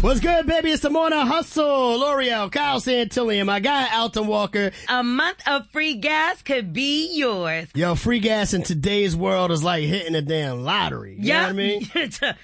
What's good, baby? It's the Morning Hustle. L'Oreal, Kyle Santillion, my guy, Alton Walker. A month of free gas could be yours. Yo, free gas in today's world is like hitting a damn lottery. You know what I mean?